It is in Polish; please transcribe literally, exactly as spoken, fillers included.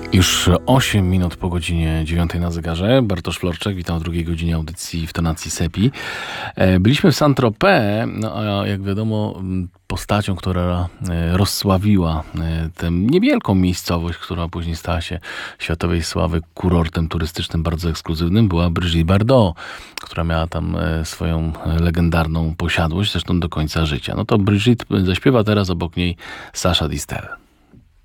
Już osiem minut po godzinie dziewiątej na zegarze. Bartosz Florczak, witam w drugiej godzinie audycji w tonacji Sepi. Byliśmy w Saint-Tropez, no a jak wiadomo postacią, która rozsławiła tę niewielką miejscowość, która później stała się światowej sławy kurortem turystycznym bardzo ekskluzywnym, była Brigitte Bardot, która miała tam swoją legendarną posiadłość, zresztą do końca życia. No to Brigitte zaśpiewa teraz obok niej Sacha Distel.